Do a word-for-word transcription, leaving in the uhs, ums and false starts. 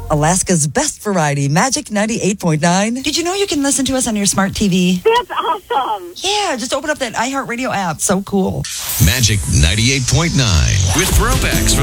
Alaska's best variety, Magic ninety-eight point nine. Did you know you can listen to us on your smart T V? That's awesome. Yeah, just open up that iHeartRadio app. So cool. Magic ninety-eight point nine with throwbacks from